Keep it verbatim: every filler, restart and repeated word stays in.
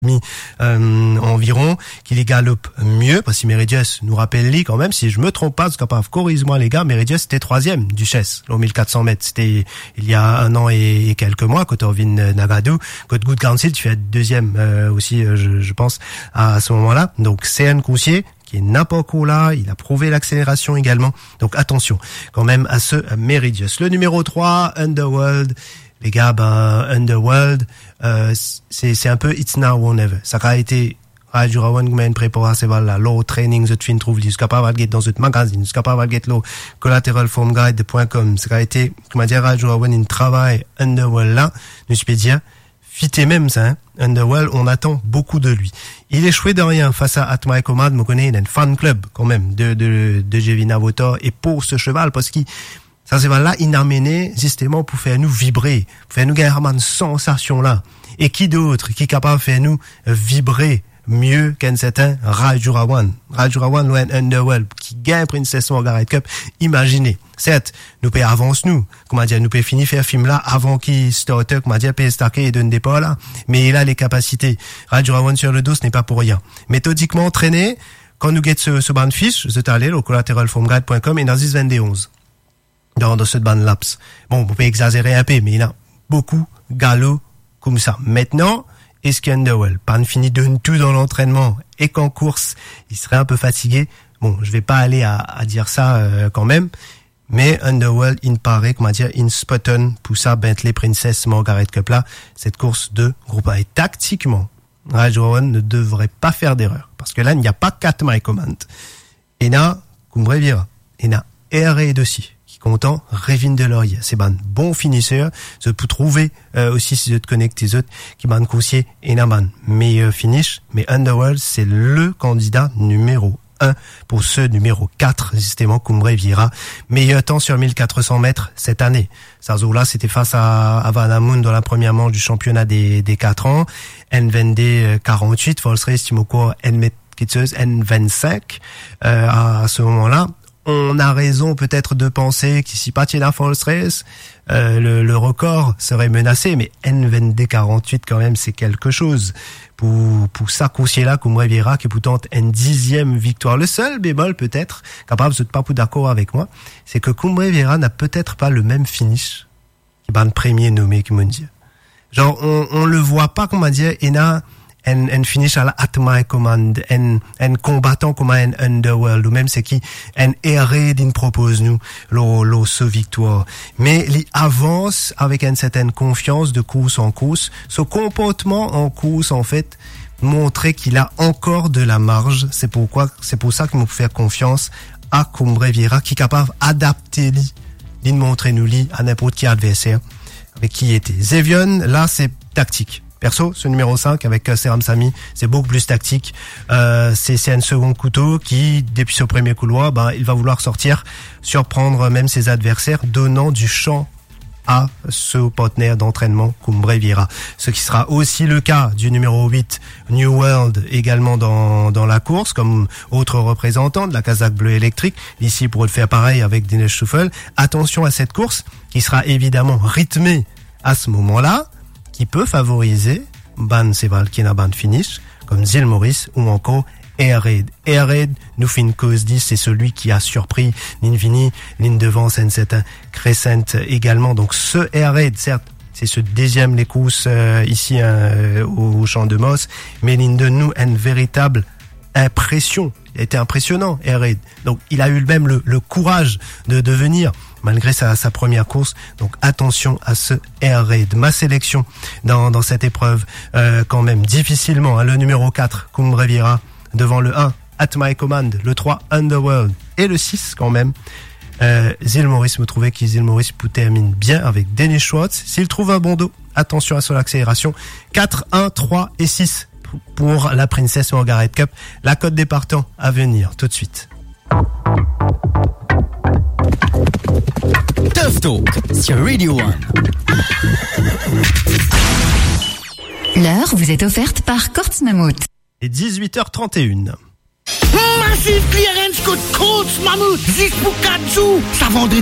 Euh, environ, qu'il les galope mieux, parce que Meridius nous rappelle lui quand même, si je me trompe pas, parce que corrige-moi les gars, Meridius c'était troisième du chess, au mille quatre cents mètres, c'était il y a un an et, et quelques mois, quand on vient Nagado, quand Good Council, tu fais deuxième euh, aussi, euh, je, je pense, à, à ce moment-là. Donc c'est un coursier qui est n'importe où là, il a prouvé l'accélération également, donc attention quand même à ce Meridius. Le numéro trois, Underworld. Les gars, ben, Underworld, euh, c'est, c'est un peu It's Now or Never. Ça a été, Radio Rawan, qui m'a une préparation, voilà, l'eau training, the twin trouve, jusqu'à pas avoir dans ce magazine, jusqu'à pas avoir l'eau collateral form guide point com. Ça a été, comment dire, Radio Rawan, une travail Underworld là, nous je peux dire, fité même ça, hein. Underworld, on attend beaucoup de lui. Il est choué de rien face à At My Command, me connaît, il a un fan club, quand même, de, de, de Jevina Votor, et pour ce cheval, parce qu'il, ça, c'est là, il a amené, justement, pour faire nous vibrer, pour faire nous gagner une sensation là. Et qui d'autre, qui est capable de faire nous vibrer mieux qu'un certain Radio Rawan. Radio Rawan, loin Underworld, qui gagne Princess Margaret Cup. Imaginez. Certes, nous pouvons avancer nous. Comment dire, nous pouvons finir faire film là avant qu'il starte, comment dire, P S T et donne des pas là. Mais il a les capacités. Radio Rawan sur le dos, ce n'est pas pour rien. Méthodiquement entraîné, quand nous get ce, ce band fiche, je t'allais au collateral form guide point com et dans dix vingt et onze. Dans, dans cette bande laps. Bon, on peut exagérer un peu, mais il a beaucoup galop comme ça. Maintenant, est-ce qu'Underworld, pas fini de tout dans l'entraînement et qu'en course, il serait un peu fatigué? Bon, je vais pas aller à, à dire ça euh, quand même, mais Underworld, il paraît, comment dire, in spot-on pour ça, Bentley Princess Margaret Cup là, cette course de groupe A. Et tactiquement, Radio Rawan ne devrait pas faire d'erreur, parce que là, il n'y a pas quatre My Command. Et là, comme Brévira, et là, R et aussi. Content, Révin de Laurier. C'est un bon finisseur. Je peux trouver euh, aussi si je te connecte les autres qui m'ont conseillé et n'a pas meilleur finish. Mais Underworld, c'est le candidat numéro un pour ce numéro quatre, justement, Cumbre Vira. Meilleur temps sur mille quatre cents mètres cette année. Ça, là, c'était face à, à Van Amoun dans la première manche du championnat des, des quatre ans. N vingt quarante-huit, False Race, Timoko, N N vingt-cinq, euh, à ce moment-là. On a raison peut-être de penser qu'ici Patina False Race, euh, le, le record serait menacé, mais N vingt quarante-huit quand même c'est quelque chose. Pour, pour ça, Coussier-là, comme Riviera, qui pourtant une dixième victoire. Le seul bémol peut-être, capable de pas d'accord avec moi, c'est que Cumbre Vieira n'a peut-être pas le même finish qui va le premier nommé qui me dit. Genre, on, on le voit pas, comment dire, et n'a un, un finish à la At My Command, un, un combattant comme un Underworld, ou même c'est qui, un erré d'une propose nous, l'eau, l'eau, ce victoire. Mais il avance avec une certaine confiance de course en course. Ce comportement en course, en fait, montrer qu'il a encore de la marge. C'est pourquoi, c'est pour ça qu'il nous peut faire confiance à Cumbre Vieira, qui est capable d'adapter lui, de montrer nous lui à n'importe qui adversaire avec qui il était. Zevion, là, c'est tactique. Perso, ce numéro cinq avec Seram Sami, c'est beaucoup plus tactique. Euh, c'est, c'est un second couteau qui, depuis ce premier couloir, ben, il va vouloir sortir, surprendre même ses adversaires, donnant du champ à ce partenaire d'entraînement Cumbre Vieira. Ce qui sera aussi le cas du numéro huit, New World, également dans, dans la course, comme autre représentant de la casaque bleue électrique. Ici, pour le faire pareil avec Dinesh Shuffle. Attention à cette course, qui sera évidemment rythmée à ce moment-là, qui peut favoriser Ban Seval qui n'a ban finish, comme Zil Maurice ou encore Airraid. Airraid, nous fait une cause dix, c'est celui qui a surpris Ninvini, ligne devant, c'est un Crescent également. Donc ce Airraid, certes, c'est ce deuxième les courses euh, ici euh, au, au champ de Moss, mais ligne de nous, une véritable impression. Il a été impressionnant, Airraid. Donc il a eu même le, le courage de devenir malgré sa, sa première course. Donc attention à ce Airraid. Ma sélection dans, dans cette épreuve, euh, quand même difficilement, hein, le numéro quatre, Cumbre Vieira, devant le un, At My Command, le trois, Underworld, et le six quand même. Euh, Zil Maurice me trouvait que Zil Maurice termine bien avec Denis Schwartz. S'il trouve un bon dos, attention à son accélération. quatre, un, trois et six pour la Princess Margaret Cup. La cote des partants à venir tout de suite. Tough Talk sur Radio One. L'heure vous est offerte par Kortz Mammut. Et dix-huit heures trente et une. Massive clearance code Kortz Mammut. dix pour quatre jours. Ça vendrait